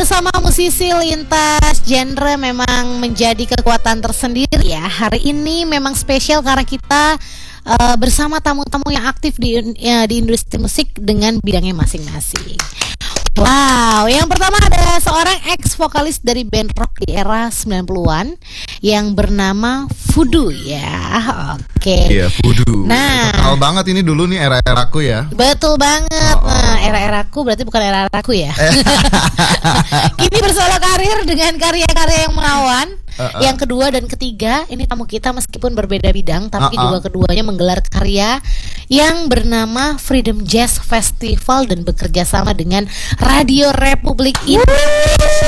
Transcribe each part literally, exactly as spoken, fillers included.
bersama musisi lintas genre memang menjadi kekuatan tersendiri ya. Hari ini memang spesial karena kita uh, bersama tamu-tamu yang aktif di, ya, di industri musik dengan bidangnya masing-masing. Wow, yang pertama ada seorang ex-vokalis dari band rock di era sembilan puluhan yang bernama Voodoo ya. Oke. Iya, Voodoo. Nah, terkenal banget ini dulu nih era-eraku ya. Betul banget. Oh, oh. Nah, era-eraku berarti bukan era-eraku ya. Kini bersolo karir dengan karya-karya yang menawan. Uh, uh. Yang kedua dan ketiga, ini tamu kita meskipun berbeda bidang, tapi uh, uh. juga keduanya menggelar karya yang bernama Freedom Jazz Festival dan bekerja sama dengan Radio Republik Indonesia.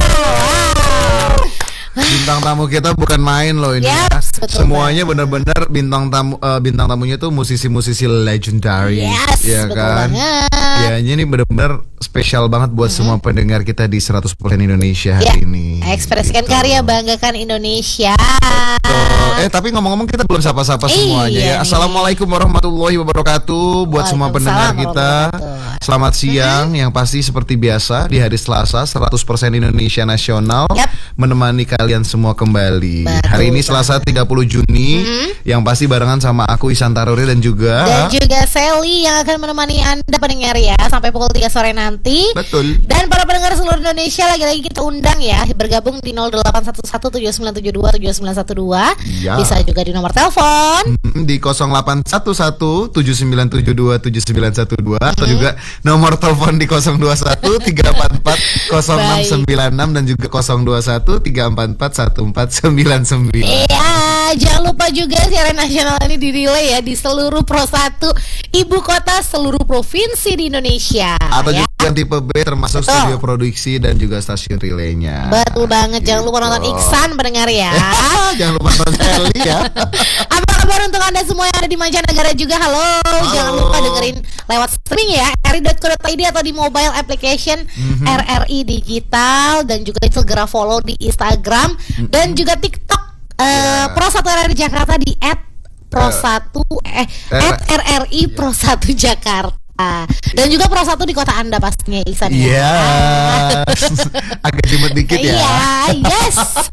Wow. Bintang tamu kita bukan main loh ini yep, ya. Semuanya benar-benar bintang tamu uh, bintang tamunya tuh musisi-musisi legendary. Yes, ya betul kan? Banget. Ya, ini benar spesial banget buat mm-hmm. semua pendengar kita di seratus persen Indonesia hari ya, ini. Ekspresikan gitu. Karya, banggakan Indonesia. Betul. Eh, tapi ngomong-ngomong kita belum sapa-sapa semuanya iya, ya. Assalamualaikum warahmatullahi wabarakatuh buat semua pendengar kita. Selamat siang, mm-hmm. yang pasti seperti biasa di hari Selasa seratus persen Indonesia Nasional yep. menemani kalian semua kembali. Betul, hari ini Selasa tiga puluh Juni mm-hmm. yang pasti barengan sama aku Ihsan Taruri dan juga dan juga Sally yang akan menemani Anda pendengar ya sampai pukul tiga sore nanti. Betul. Dan para pendengar seluruh Indonesia lagi-lagi kita undang ya bergabung di nol delapan satu satu tujuh sembilan tujuh dua tujuh sembilan satu dua ya. Bisa juga di nomor telepon mm-hmm. di nol delapan satu satu tujuh sembilan tujuh dua tujuh sembilan satu dua mm-hmm. atau juga nomor telepon di nol dua satu tiga empat empat nol enam sembilan enam dan juga nol dua satu tiga empat empat satu empat sembilan sembilan. Iya, jangan lupa juga siaran nasional ini dirilai ya di seluruh Pro satu ibu kota seluruh provinsi di Indonesia. Atau ya. juga tipe B termasuk Betul. Studio produksi dan juga stasiun relaynya. Betul banget, gitu. Jangan lupa nonton Iksan pendengar ya. Jangan lupa nonton Sally ya. Apa kabar untuk Anda semua yang ada di mancanegara juga? Halo. Halo. Jangan lupa dengerin lewat streaming ya r i dot co dot i d atau di mobile application mm-hmm. R R I Digital dan juga segera follow di Instagram mm-hmm. dan juga TikTok uh, yeah. Pro satu R R I Jakarta di et pro satu eh et R R I Pro satu Jakarta. Dan juga Pro satu di kota Anda pastinya Iksan ya. Iya. Agak jemput dikit ya. Iya, yes.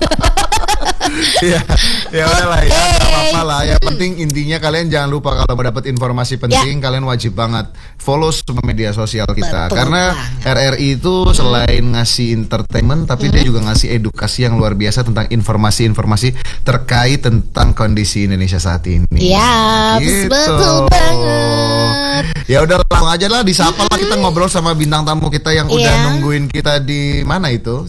Ya, ya udahlah ya, nggak apa-apa lah. Yang penting intinya kalian jangan lupa kalau mau dapat informasi penting, ya. Kalian wajib banget follow semua media sosial kita. Betul Karena banget. R R I itu selain ngasih entertainment, tapi mm-hmm. dia juga ngasih edukasi yang luar biasa tentang informasi-informasi terkait tentang kondisi Indonesia saat ini. Iya, gitu. Betul banget. Ya udah langsung aja lah disapa lah, kita ngobrol sama bintang tamu kita yang yeah. udah nungguin kita di mana itu.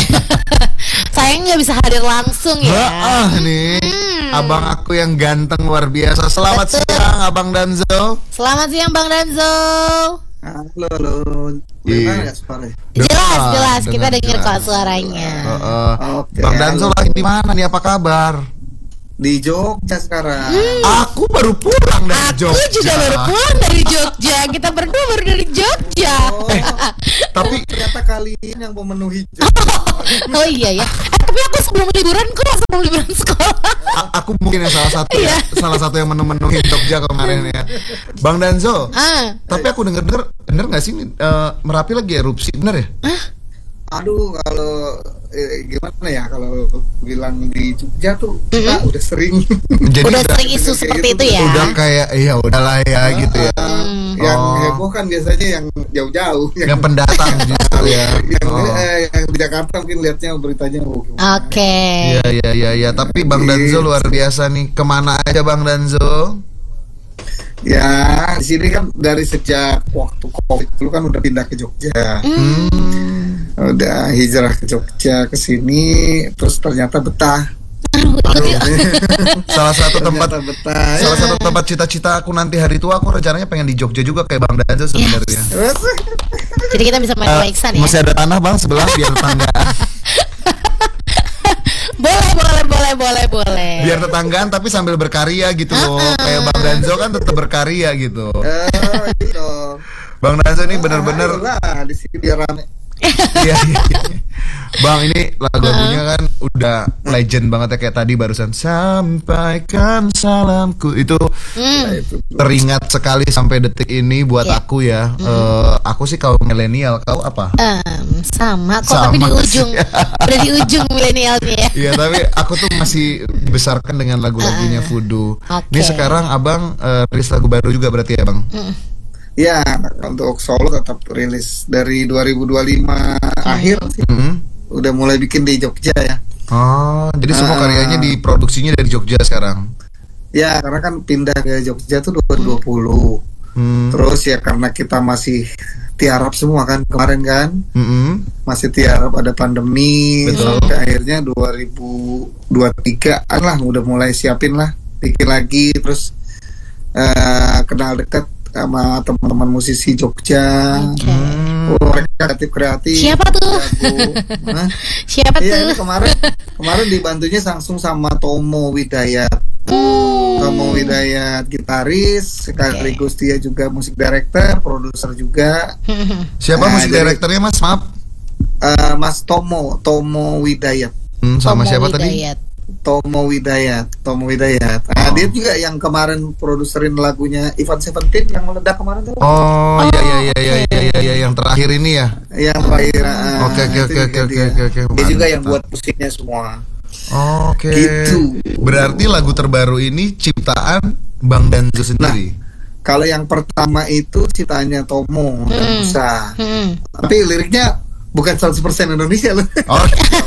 Saya nggak bisa hadir langsung ya. Ah nih, hmm. abang aku yang ganteng luar biasa. Selamat Betul. siang, Abang Danzo. Selamat siang, Bang Danzo. Halo, halo. Gimana ya suaranya? Jelas, jelas. Kita dengar kok suaranya. Uh, uh. Okay, Bang Danzo halo. Lagi di mana nih? Apa kabar? Di Jogja sekarang. Hmm. Aku baru pulang dari aku Jogja. Aku juga baru pulang dari Jogja. Kita berdua baru dari Jogja. Oh, eh, tapi ternyata kalian yang memenuhi Jogja. Oh iya ya. Eh, tapi aku sebelum liburan kok sebelum liburan sekolah. A- aku mungkin yang salah satu ya, salah satu yang memenuhi Jogja kemarin ya. Bang Danzo. Ah. Tapi aku denger-denger bener nggak sih uh, Merapi lagi erupsi, bener ya? Hah? Aduh, kalau eh, gimana ya kalau bilang di Jogja tuh kita mm-hmm. udah sering. Jadi udah sering isu seperti itu, itu ya. Udah kayak iya udahlah ya uh, gitu ya. Uh, yang oh. heboh kan biasanya yang jauh-jauh, yang, yang pendatang justru ya. Yang, oh. eh, yang di Jakarta mungkin lihatnya beritanya oh, Oke. Okay. Iya iya iya ya. Tapi Bang Danzo luar biasa nih. Kemana aja Bang Danzo? Ya di sini kan dari sejak waktu Covid dulu kan udah pindah ke Jogja. Hmm. Udah hijrah ke Jogja ke sini, terus ternyata betah. Aduh, salah satu tempat betah, salah ya. satu tempat cita-cita aku nanti hari tua, aku rencananya pengen di Jogja juga kayak Bang Danzo sebenarnya. Yes. Jadi kita bisa main uh, Iksan ya. Masih ada tanah Bang sebelah biar tetanggaan. Boleh, boleh, boleh, boleh, boleh. Biar tetanggaan tapi sambil berkarya gitu loh. Uh-uh. Kayak Bang Danzo kan tetap berkarya gitu. Uh, gitu. Bang Danzo ini benar-benar lah di sini biar rame. Iya, iya. Bang, ini lagu-lagunya kan udah legend banget ya, kayak tadi barusan sampaikan salamku itu mm. teringat sekali sampai detik ini buat yeah. aku ya. Mm. Uh, aku sih kaum milenial, kau apa? Um, sama kok, Sama tapi di ujung udah di ujung milenialnya ya. Iya, tapi aku tuh masih dibesarkan dengan lagu-lagunya Voodoo. Okay. Ini sekarang abang uh, rilis lagu baru juga berarti ya bang? Mm. Ya, untuk solo tetap rilis dari dua ribu dua puluh lima mm. akhir sih. Mm. Udah mulai bikin di Jogja ya. Oh, jadi semua uh, karyanya diproduksinya dari Jogja sekarang? Ya, karena kan pindah ke Jogja tuh dua ribu dua puluh. Hmm. Terus ya karena kita masih tiarap semua kan kemarin kan, mm-hmm. masih tiarap ada pandemi. Betul. Sampai akhirnya dua ribu dua puluh tiga lah udah mulai siapin lah, bikin lagi, terus uh, kenal dekat sama teman-teman musisi Jogja. Okay. Oh, mereka kreatif-kreatif. Siapa tuh? Siapa iya, tuh? Kemarin kemarin dibantunya langsung sama Tomo Widayat. Hmm. Tomo Widayat gitaris, sekaligus okay. dia juga musik director, produser juga. Siapa nah, musik directornya Mas? Maaf. Uh, Mas Tomo, Tomo Widayat. Hmm, sama Tomo siapa Widayat. tadi? Tomo Widayat, Tomo Widayat. Nah, oh. dia juga yang kemarin produserin lagunya Ivan Seventeen yang meledak kemarin tuh. Oh, iya iya iya iya iya iya ya, yang terakhir ini ya. Yang terakhir. Oke oke oke oke oke oke. Dia juga yang buat musiknya semua. Oke. Okay. Gitu. Berarti lagu terbaru ini ciptaan Bang Danzo sendiri. Nah, kalau yang pertama itu ciptaannya Tomo hmm. dan Musa. Hmm. Tapi liriknya bukan seratus persen Indonesia loh. Oh.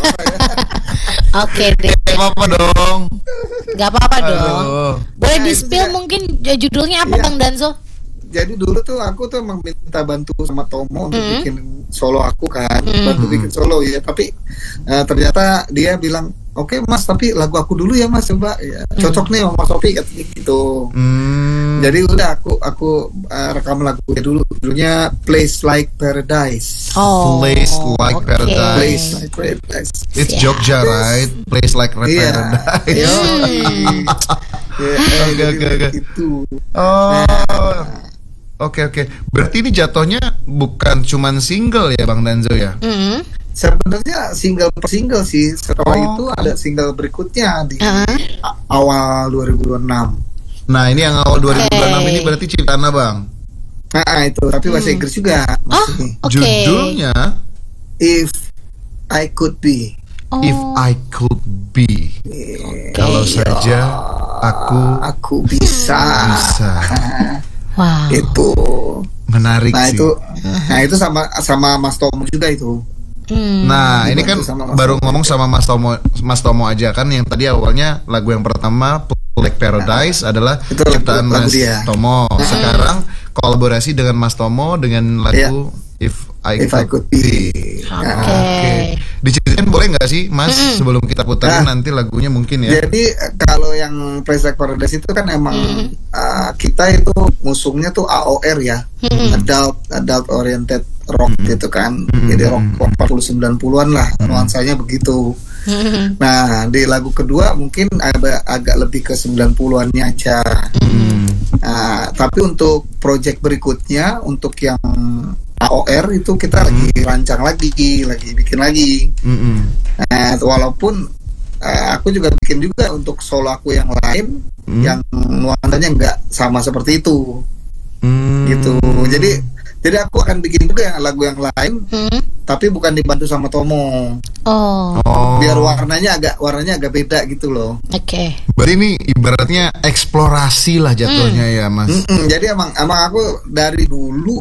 Oke deh. Gak apa-apa dong. Gak apa-apa dong. Boleh nah, di-spill mungkin judulnya apa, iya. Bang Danzo? Jadi dulu tuh aku tuh emang minta bantu sama Tomo untuk mm-hmm. bikin solo aku kan, mm-hmm. bantu bikin solo ya. Tapi uh, ternyata dia bilang, oke okay, Mas, tapi lagu aku dulu ya Mas, coba ya, cocok mm-hmm. nih sama Mas Sofi katanya gitu. Mm. Jadi udah aku aku uh, rekam lagunya dulu, judulnya Place Like Paradise. Oh, Place Like okay. Paradise. Place Like Paradise. It's yeah. Jogja, right? Place Like yeah. Paradise. Iya. Oke oke oke. Itu. Oh. Oke oke, berarti ini jatuhnya bukan cuman single ya Bang Danzo ya? Mm-hmm. Sebenarnya single per single sih. Setelah oh. itu ada single berikutnya di uh-huh. awal dua ribu dua puluh enam. Nah ini yang awal dua ribu dua puluh enam okay. ini berarti ciptaan Abang? Nah itu, tapi bahasa hmm. Inggris juga. Oh, okay. Judulnya If I Could Be. Oh. If I Could Be. Okay. Kalau saja aku Aku bisa Bisa. Wow. Itu menarik nah, sih. Itu, nah itu sama sama Mas Tomo juga itu. Hmm. Nah ini kan baru Tomo. Ngomong sama Mas Tomo, Mas Tomo aja kan yang tadi awalnya lagu yang pertama Like Paradise nah, adalah ciptaan Mas dia. Tomo. Hmm. Sekarang kolaborasi dengan Mas Tomo dengan lagu yeah. If I, If I Could Be. Oke. Okay. Diceritain boleh nggak sih Mas mm. sebelum kita puterin nah, nanti lagunya mungkin ya. Jadi kalau yang Place Like Paradise itu kan emang mm. uh, kita itu musuhnya tuh A O R ya, mm. adult adult oriented rock mm. gitu kan. Mm. Jadi rock empat puluh sembilan puluhan lah mm. nuansanya begitu. Mm. Nah di lagu kedua mungkin ada agak lebih ke sembilan puluhannya aja. Mm. Nah, tapi untuk project berikutnya untuk yang A O R itu kita mm. lagi rancang lagi, lagi bikin lagi. Mm-hmm. Nah, walaupun uh, aku juga bikin juga untuk solo aku yang lain mm. yang nuansanya nggak sama seperti itu, mm. gitu. Jadi jadi aku akan bikin juga yang lagu yang lain, mm. tapi bukan dibantu sama Tomo. Oh. Biar warnanya agak warnanya agak beda gitu loh. Oke. Okay. Berarti ini ibaratnya eksplorasi lah jatuhnya mm. ya Mas. Mm-mm, jadi emang emang aku dari dulu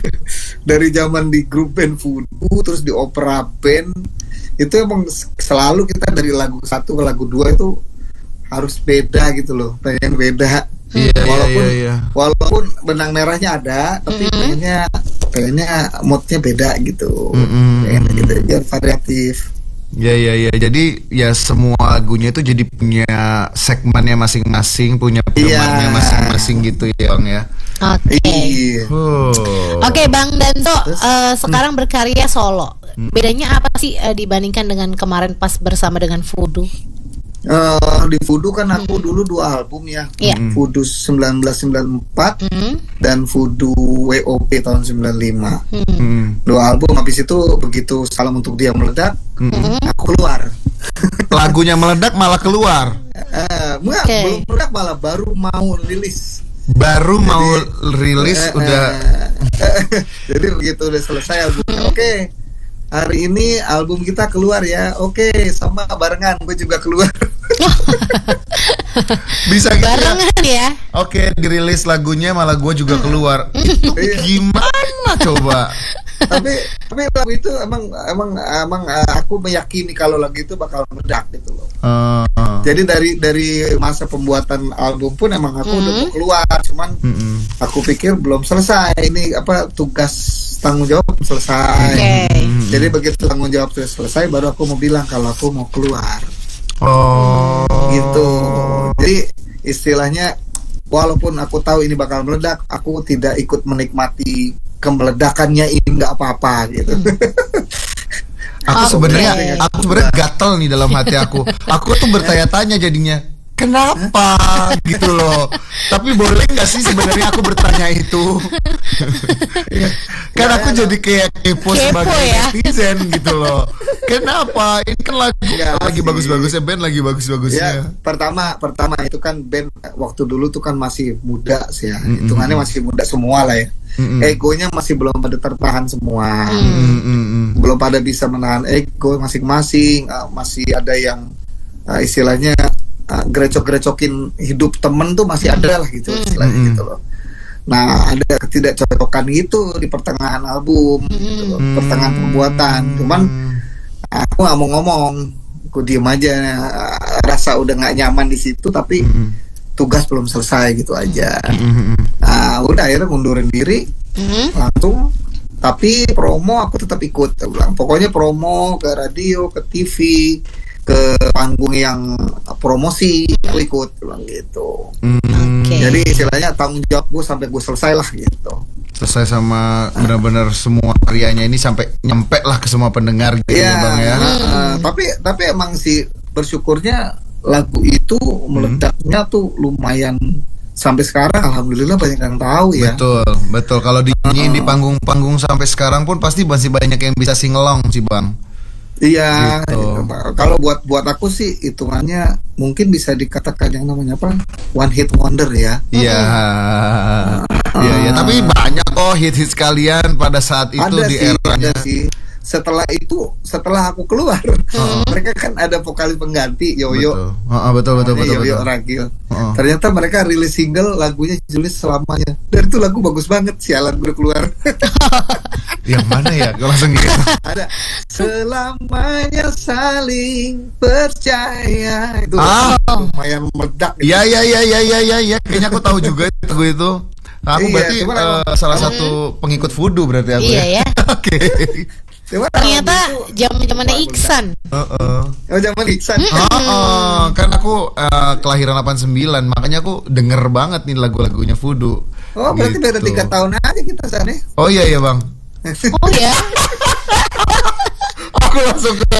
dari zaman di grup band Voodoo terus di opera band itu emang selalu kita dari lagu satu ke lagu dua itu harus beda gitu loh, pengen beda. Iya, walaupun iya, iya. walaupun benang merahnya ada, tapi mm-hmm. pengennya pengennya moodnya beda gitu, mm-hmm. pengen gitu biar variatif. Ya ya ya, jadi ya semua lagunya itu jadi punya segmennya masing-masing, punya pemannya yeah. masing-masing gitu ya Bang ya. Oke. Okay. Oh. Oke okay, Bang Danzo, uh, sekarang hmm. berkarya solo. Bedanya apa sih uh, dibandingkan dengan kemarin pas bersama dengan Voodoo? Uh, di Voodoo kan aku mm-hmm. dulu dua album ya, yeah. Voodoo sembilan belas sembilan puluh empat mm-hmm. dan Voodoo W O P tahun sembilan puluh lima. Mm-hmm. Dua album, habis itu begitu Salam Untuk Dia meledak, mm-hmm. aku keluar. Lagunya meledak malah keluar. Uh, enggak, okay. belum meledak malah baru mau rilis. Baru jadi, mau rilis uh, udah. Uh, jadi begitu udah selesai albumnya, oke. Okay. Hari ini album kita keluar ya. Oke, sama barengan gue juga keluar. Bisa gitu barengan ya. Oke, dirilis lagunya malah gue juga keluar. Itu gimana coba? tapi tapi lagu itu emang emang emang aku meyakini kalau lagu itu bakal meledak gitu loh. Uh, uh. Jadi dari dari masa pembuatan album pun emang aku mm-hmm. udah mau keluar, cuman mm-hmm. aku pikir belum selesai ini apa tugas tanggung jawab belum selesai. Okay. Mm-hmm. Jadi begitu tanggung jawab sudah selesai baru aku mau bilang kalau aku mau keluar. Oh. Gitu. Jadi istilahnya walaupun aku tahu ini bakal meledak, aku tidak ikut menikmati kemeledakannya ini nggak apa-apa gitu. Aku sebenarnya okay. aku sebenarnya gatel nih dalam hati aku. Aku tuh bertanya-tanya jadinya. Kenapa gitu loh. Tapi boleh gak sih sebenarnya aku bertanya itu. Kan aku jadi kayak kepo sebagai ya? netizen gitu loh. Kenapa? Ini kan lagu ya, lagi bagus-bagusnya band, lagi bagus-bagusnya ya, Pertama Pertama itu kan band waktu dulu tuh kan masih muda sih ya. Mm-hmm. Hitungannya masih muda semua lah ya. Mm-hmm. Egonya masih belum pada tertahan semua. Mm-hmm. Belum pada bisa menahan ego masing-masing. uh, Masih ada yang uh, istilahnya Uh, gerecok-gerecokin hidup temen tuh masih ada lah gitu istilahnya mm-hmm. gitu loh. Nah ada ketidakcocokan gitu di pertengahan album mm-hmm. gitu loh, pertengahan pembuatan. Cuman aku nggak mau ngomong, aku diem aja. uh, Rasa udah nggak nyaman di situ, tapi mm-hmm. tugas belum selesai gitu aja. Mm-hmm. Nah udah akhirnya ngundurin diri mm-hmm. langsung. Tapi promo aku tetap ikut, aku bilang. Pokoknya promo ke radio, ke T V, ke panggung yang promosi aku ikut bilang gitu. Mm. Okay. Jadi istilahnya tanggung jawab gue sampai gue selesai lah gitu. Selesai sama benar-benar semua karyanya ini sampai nyampe lah ke semua pendengar gitu ya, ya Bang ya. Uh, uh, tapi tapi emang sih bersyukurnya lagu itu meledaknya mm. tuh lumayan sampai sekarang alhamdulillah banyak yang tahu ya. Betul, betul. Kalau dinyanyiin uh, di panggung-panggung sampai sekarang pun pasti masih banyak yang bisa singelong sih Bang. Iya, gitu. Kalau buat buat aku sih hitungannya mungkin bisa dikatakan yang namanya apa? One hit wonder ya. Iya. Iya, uh, ya, tapi banyak kok hit-hit kalian pada saat itu di sih, eranya. Ada sih. Setelah itu, setelah aku keluar, uh-huh. mereka kan ada vokalis pengganti Yoyo. Betul, uh-uh, betul, betul, betul, Yoyo betul. Ragil. Uh-uh. Ternyata mereka rilis single lagunya judulnya Selamanya. Dan itu lagu bagus banget, sialan gue keluar. Yang mana ya? Gue langsung gitu. Ada Selamanya Saling Percaya. Itu ah. lumayan meledak. Iya, iya, iya, iya, iya, iya, ya. Kayaknya aku tahu juga lagu itu. Nah, aku iya, berarti uh, salah satu pengikut Voodoo berarti aku. Iya ya. Oke. Ternyata zaman-zamannya Iksan. Heeh. Uh-uh. Oh, zaman Iksan. Heeh, kan aku uh, kelahiran delapan puluh sembilan, makanya aku denger banget nih lagu-lagunya Voodoo. Oh, berarti gitu. Beda tiga tahun aja kita sana. Oh iya iya, Bang. Oh ya. Aku langsung ke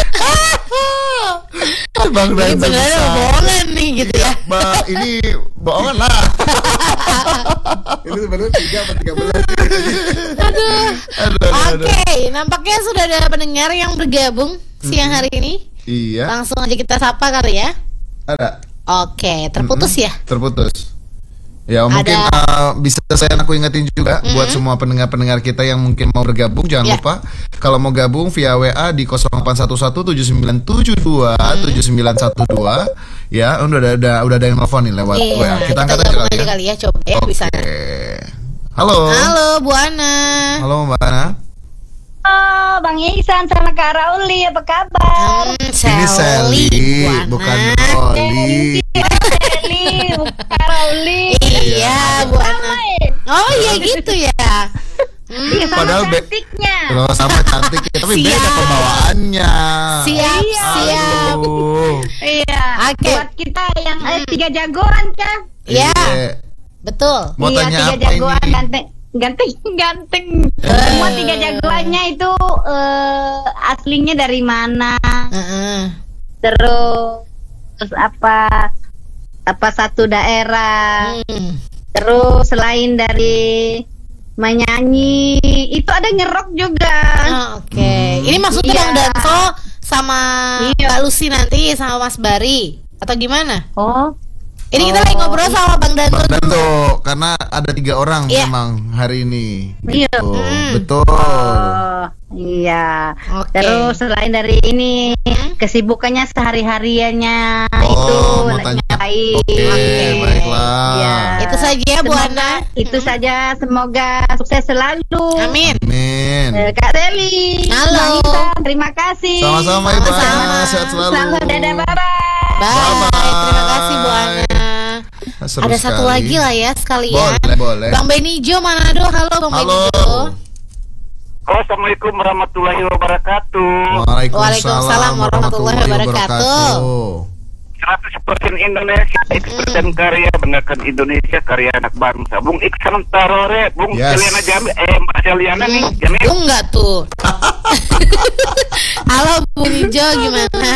Bang Ini beneran bohongan nih gitu ya. Ba, ini bohongan lah. Ini sebenarnya tiga atau tiga belas. Aduh. Oke, okay, nampaknya sudah ada pendengar yang bergabung siang hari ini. Iya. Langsung aja kita sapa kali ya. Ada. Oke, okay, terputus mm-hmm. ya? Terputus. Ya mungkin uh, bisa saya aku ingetin juga mm-hmm. buat semua pendengar-pendengar kita yang mungkin mau bergabung, jangan yeah. lupa kalau mau gabung via W A di nol delapan satu satu tujuh sembilan tujuh dua tujuh sembilan satu dua ya. Udah ada, udah, udah ada yang nelfon nih lewat yeah, W A. Kita angkat aja kali ya. kali ya, coba ya. Okay. Bisa. Halo. Halo Bu Ana. Halo Mbak Ana. Oh, Bang Iksan sama Kak Rauli, apa kabar? Hmm, Ini Sally, bukan Rolly. Sally, bukan Kak Rauli. Iya, Bu Ana. Oh iya gitu ya. Hmm. Iya, sama Padahal cantiknya. Be- oh, sama cantik ya, tapi beda pembawaannya. Siap, iya. siap. Iya. Oke. Okay. Buat kita yang hmm. eh, tiga jagoan kan? Iya. Yeah. Betul. Mau iya, tanya tiga apa jagoan ini? Ganteng. Ganteng, ganteng. Uh. Semua tiga jagoannya itu uh, aslinya dari mana? Uh-uh. Terus terus apa apa satu daerah. Hmm. Terus selain dari menyanyi, itu ada ngerok juga. Oh, Oke, okay. Ini maksudnya Iya. Bang Danso sama Iya. Mbak Lucy nanti sama Mas Bari atau gimana? Oh, Ini kita Oh, lagi ngobrol sama Bang Danso. Bang dulu. Danto, karena ada tiga orang Iya. memang hari ini. Iya. Gitu. Hmm. Betul. oh, iya. Oke. Terus selain dari ini, kesibukannya sehari-hariannya itu Oh, mau tanya. baik. Oke, Oke. baiklah. Iya. Itu saja ya Bu Semoga- Ana. Itu saja, semoga sukses selalu. Amin. Amin. Eh, Kak Seli. Halo. Bang Isan, terima kasih. Sama-sama Ibu Sama-sama. Ana, sehat selalu. Selamat dadah, bye-bye. Bye. Bye-bye. Terima kasih Bu Ana. Seru Ada satu sekali. lagi lah ya sekalian. Boleh, boleh. Bang Benijo Manado. Halo Bang Halo. Benijo. Halo, Assalamualaikum warahmatullahi wabarakatuh. Waalaikumsalam Waalaikumsalam warahmatullahi wabarakatuh. seratus persen Indonesia, ekspor dan karya, banggakan Indonesia, karya anak bangsa. Bung Iksan Tarore, Bung Yes. Celiana Jamil, eh Mbak Celiana nih, Hmm, Jamil. Bung nggak tuh? Halo Bu Nijo gimana?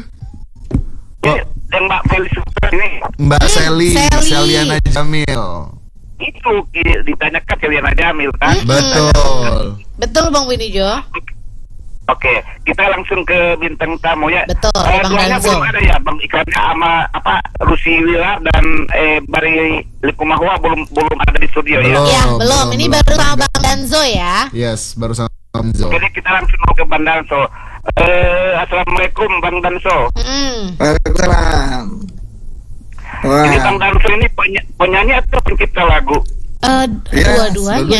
Eh, yang Mbak Feli Super ini, Mbak Seli, Seli. Seliana Jamil. itu ki- ditanyakan Celiana Jamil kan? Hmm. Betul. Betul Bang Benijo. Oke, kita langsung ke bintang tamu ya. Betul, Eh, Bang duanya Danzo. belum ada ya, Bang Iklannya sama apa Rusi Wila dan eh Bari Likumahua belum belum ada di studio ya. Belum. Ya Oh, belum. belum, Ini belum. baru sama Bang Danzo ya. Yes, baru sama Danzo. Jadi kita langsung mau ke Bang Danso. Eh, Assalamualaikum Bang Danso. Hmm. Waalaikumsalam. Wah. Ini Bang Danso ini peny- penyanyi atau pencipta lagu? Eh, Yes, dua-duanya.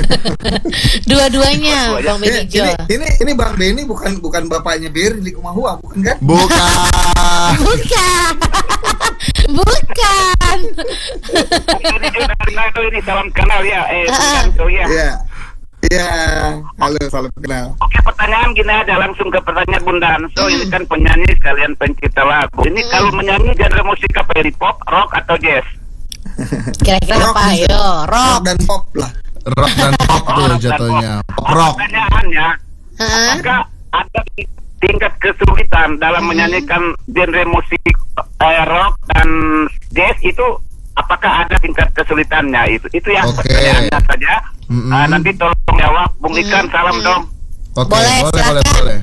Dua-duanya Bang Ini, Benijo. ini, ini, ini Bang Beni bukan bukan bapaknya Berry Likumahua, bukan kan? Bukan. Bukan. Bukan. Ini juga dari Nado ini salam kenal ya. Eh, Bang Ah. Danso ya. Iya. Iya. Halo, salam kenal. Oke, pertanyaan gini aja, langsung ke pertanyaan Bung Danso. Ini kan penyanyi sekalian pencipta lagu. Ini kalau menyanyi genre musik apa ya? Pop, rock atau jazz? Kira-kira Rock apa? bisa. Yo, Rock rock. dan pop lah. Rock dan pop tuh jatuhnya. Pop rock. Pertanyaannya, Hah? apakah ada tingkat kesulitan dalam menyanyikan genre musik eh, rock dan jazz itu? Apakah ada tingkat kesulitannya itu? Itu ya Oke. pertanyaannya saja. Mm-mm. Ah, nanti tolong jawab, Bung Ikan, salam dong. Oke, Boleh, boleh, boleh, silakan. boleh.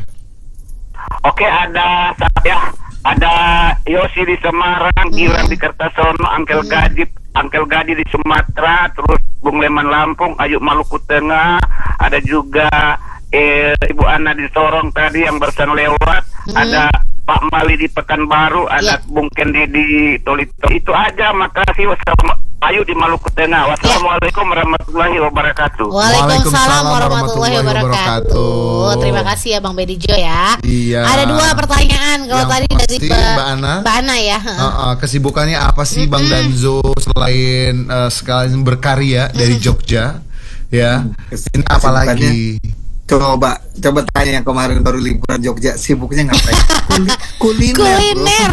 Oke, ada saya, ada Yosi di Semarang, Gilang di Kertasono, Angkel Gadi, Angkel Gadi di Sumatera, terus Bung Leman Lampung, Ayu Maluku Tengah, ada juga eh, Ibu Ana di Sorong tadi yang barusan lewat, ada Pak Mali di Pekanbaru, ada Ya. Bung Kendi di Tolito. Itu aja, makasih. Wassalamualaikum. Ayu di Maluku Tengah. Wassalamualaikum warahmatullahi wabarakatuh. Waalaikumsalam warahmatullahi wabarakatuh. wabarakatuh. Terima kasih ya Bang Benijo ya. Iya. Ada dua pertanyaan kalau Yang tadi pasti dari Mbak, Mbak Ana. Mbak Ana ya. Uh, uh, kesibukannya apa sih Bang Danzo selain uh, sekalian berkarya dari Jogja? Ya. Ini apa lagi? Coba, coba tanya yang kemarin baru liburan Jogja, sibuknya ngapain? Kuli- kuliner. bro. Kuliner.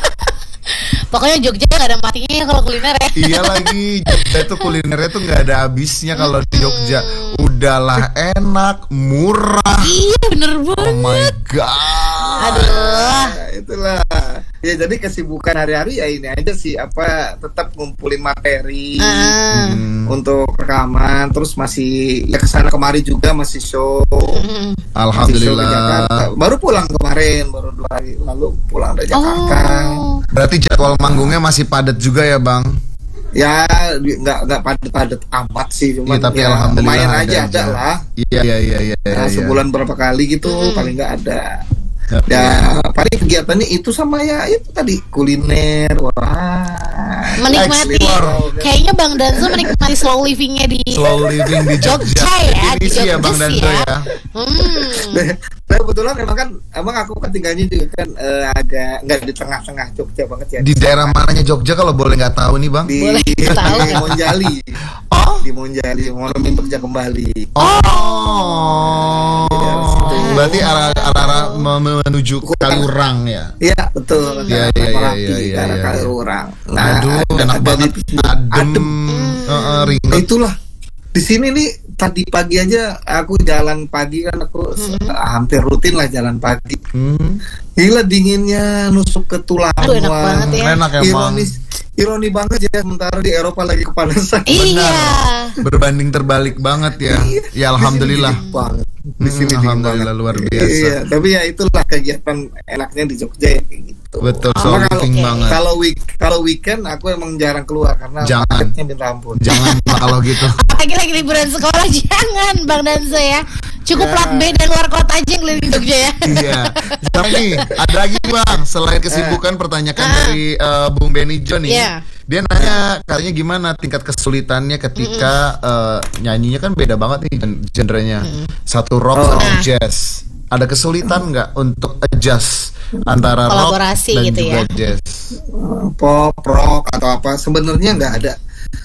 Pokoknya Jogja nggak ada matinya ya kalau kuliner ya. Iya lagi, Jogja itu kulinernya tuh nggak ada habisnya kalau di Jogja. Udahlah enak, murah. Iya bener Oh banget. my god. Aduh. Nah, itulah. Ya jadi kesibukan hari-hari ya ini aja sih, apa tetap ngumpulin materi Ah. Hmm, untuk rekaman, terus masih ya kesana kemari juga masih show. Hmm. Masih show ke Jakarta. Alhamdulillah. Baru pulang kemarin, baru dua hari lalu pulang dari Jakarta. Oh. Berarti jadwal manggungnya masih padat juga ya Bang? Ya di- nggak nggak padat-padat amat sih, Iya, cuma tapi ya, alhamdulillah lumayan ada aja aja. ada lah. Iya iya iya iya. Nah, iya. sebulan berapa kali gitu paling nggak ada. Oke. Ya paling kegiatannya itu sama ya itu tadi kuliner. Wah. Menikmati. Explore. Kayaknya Bang Danzo menikmati slow livingnya di Slow living di Jogja. Jogja ya, di Definisi ya Jogja Bang sih Danzo ya. ya. Hmm. Nah, kebetulan emang kan emang aku kan tinggalnya juga kan eh, agak nggak di tengah-tengah Jogja banget ya. Di daerah mananya Jogja kalau boleh nggak tahu nih Bang? Di, Boleh di tahu nggak? Monjali. Oh. Di Monjali, Monumen Jogja kembali. Oh. situ. Berarti arah-arah menuju ke Kaliurang ya. Iya betul. Iya, Ke iya, iya, Merapi, iya, iya, ke arah iya. Kaliurang. Aduh, ada- enak ada banget, di- adem, adem. Heeh, Nah, ringan. itulah di sini nih tadi pagi aja aku jalan pagi kan aku hmm. hampir rutin lah jalan pagi. Hmm. Gila dinginnya nusuk ke tulang. Aduh, enak banget ya. Enak emang. Ironis, ironi banget ya, sementara di Eropa lagi kepanasan. Iya. Berbanding terbalik banget ya. Ya alhamdulillah. Banget. Di Hmm, sini alhamdulillah luar biasa. Iya, tapi ya itulah kegiatan enaknya di Jogja ya kayak gitu. Betul, Cuma so kalau living banget. kalau week kalau weekend aku emang jarang keluar karena Jangan. macetnya minta ampun. Jangan kalau gitu. Apalagi lagi liburan sekolah, jangan Bang Danzo ya. Cukup Ya. plat B dan luar kota aja yang keliling Jogja ya. Iya. Sama nih, ada lagi Bang, selain kesibukan pertanyaan Ah. dari uh, Bung Benny John nih. Iya. Dia nanya katanya gimana tingkat kesulitannya ketika uh, nyanyinya kan beda banget nih gen- genrenya. Satu rock Oh. sama Nah. jazz. Ada kesulitan nggak untuk adjust antara rock Kolaborasi dan gitu juga ya. jazz? Pop, rock atau apa sebenarnya nggak ada.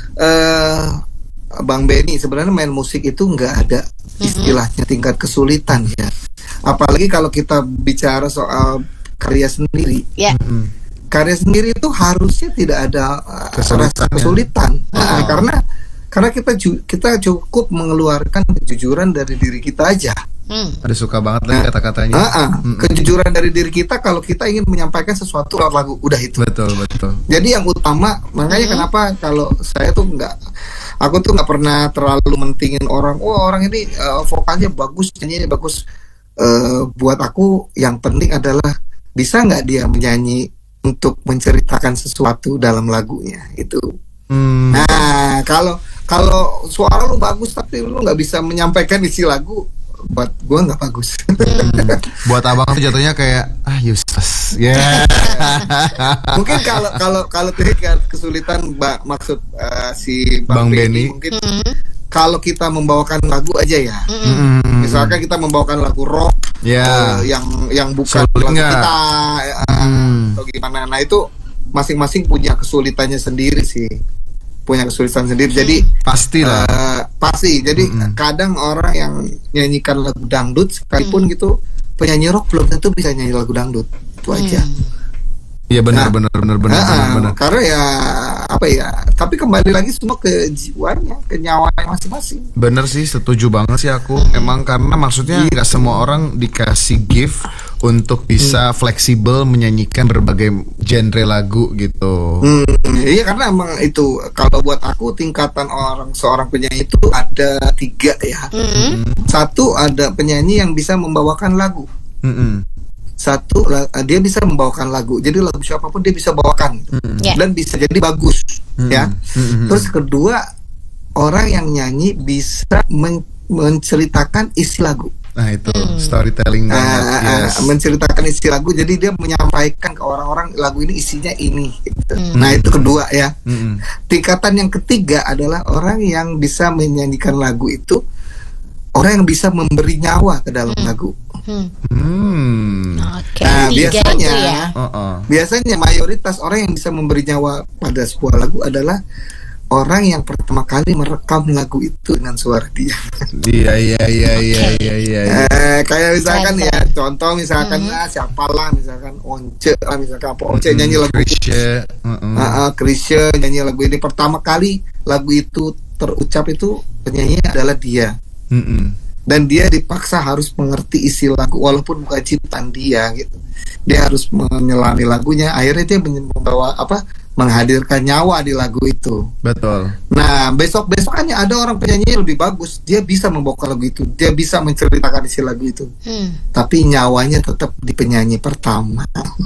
Eh Bang Benny sebenarnya main musik itu nggak ada istilahnya tingkat kesulitan ya. Apalagi kalau kita bicara soal karya sendiri. Ya. Mm. Karya sendiri itu harusnya tidak ada uh, Kesulitan, rasa ya? kesulitan. Nah, Oh. karena karena kita ju- kita cukup mengeluarkan kejujuran dari diri kita aja. Hmm. Ada suka banget lagi kata-katanya. Ah, ah. Mm-mm. Kejujuran dari diri kita kalau kita ingin menyampaikan sesuatu lewat lagu, udah itu. Betul, betul. Jadi yang utama, makanya kenapa kalau saya tuh nggak, aku tuh nggak pernah terlalu mentingin orang. Wah orang ini uh, vokalnya bagus, nyanyinya bagus. Uh, buat aku yang penting adalah bisa nggak dia menyanyi untuk menceritakan sesuatu dalam lagunya itu. Hmm. Nah kalau kalau suara lu bagus tapi lu nggak bisa menyampaikan isi lagu, buat gua nggak bagus. Buat abang tuh jatuhnya kayak ah useless. Ya. Mungkin kalau kalau kalau tingkat kesulitan ba- maksud uh, si Bang Bang, Benny. Benny mungkin kalau kita membawakan lagu aja ya. Mm-mm. Misalkan kita membawakan lagu rock Ya. eh, yang yang bukan Sulit lagu nggak? kita eh, Hmm. atau gimana. Nah itu masing-masing punya kesulitannya sendiri sih. Punya kesulitan sendiri. Jadi Pasti lah. eh, pasti. Jadi Mm-mm. kadang orang yang nyanyikan lagu dangdut sekalipun gitu, penyanyi rock belum tentu bisa nyanyi lagu dangdut. Itu aja. Iya benar Nah. benar benar benar Ah, benar benar. Karena ya apa ya, tapi kembali lagi semua ke jiwanya, ke nyawanya masing-masing. Bener sih, setuju banget sih aku. Emang karena maksudnya nggak semua orang dikasih gift untuk bisa fleksibel menyanyikan berbagai genre lagu gitu. Hmm, iya karena emang itu kalau buat aku tingkatan orang seorang penyanyi itu ada tiga ya. Satu ada penyanyi yang bisa membawakan lagu. Mm-mm. Satu la- dia bisa membawakan lagu. Jadi lagu siapapun dia bisa bawakan Ya. dan bisa jadi bagus ya. Mm-mm. Terus kedua orang yang nyanyi bisa men- menceritakan isi lagu. Nah itu storytelling banget. Ah, ah, Yes. menceritakan isi lagu, jadi dia menyampaikan ke orang-orang lagu ini isinya ini gitu. Nah itu kedua ya. Mm-mm. Tingkatan yang ketiga adalah orang yang bisa menyanyikan lagu itu, orang yang bisa memberi nyawa ke dalam lagu. Hmm. Hmm. Oke, Nah, tiga biasanya- itu ya. Uh-uh. Biasanya mayoritas orang yang bisa memberi nyawa pada sebuah lagu adalah orang yang pertama kali merekam lagu itu dengan suara dia. Iya iya iya iya iya iya. Eh, kayak misalkan Keren, ya, contoh misalkan ah, siapalah, misalkan Once lah, misalkan apa Once nyanyi lagu Krisya. Uh-uh. Ah, ah, Chrisye nyanyi lagu ini pertama kali lagu itu terucap itu penyanyinya adalah dia, Mm-mm. dan dia dipaksa harus mengerti isi lagu walaupun bukan ciptaan dia gitu. Dia harus menyelami lagunya, akhirnya dia membawa apa menghadirkan nyawa di lagu itu. Betul. Nah besok besokannya ada orang penyanyi yang lebih bagus, dia bisa membawa lagu itu, dia bisa menceritakan isi lagu itu, Hmm. tapi nyawanya tetap di penyanyi pertama.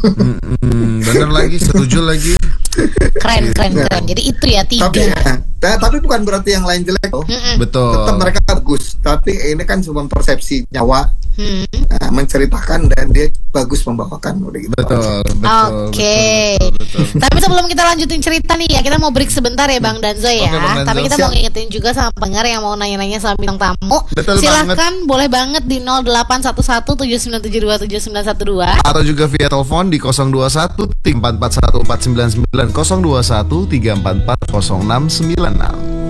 Mm-mm. Bener lagi, setuju lagi. Keren, keren, keren. Jadi itu ya tiga. Tapi nah, tapi bukan berarti yang lain jelek loh. Mm-mm. Betul. Tetap mereka bagus, tapi ini kan cuma persepsi nyawa, Hmm. nah, menceritakan dan dia bagus membawakan udah gitu. Betul, betul. Oke. betul, betul, betul. Tapi sebelum kita lanjutin cerita nih ya, kita mau break sebentar ya Bang Danzo ya. Oke, Bang Danzo. Tapi kita Siap. mau ngingetin juga sama pendengar yang mau nanya-nanya sama bintang tamu. Betul Silahkan boleh banget di nol delapan satu satu tujuh sembilan tujuh dua tujuh sembilan satu dua. Atau juga via telepon di nol dua satu tiga empat empat satu empat sembilan sembilan nol dua satu tiga empat empat nol enam sembilan enam.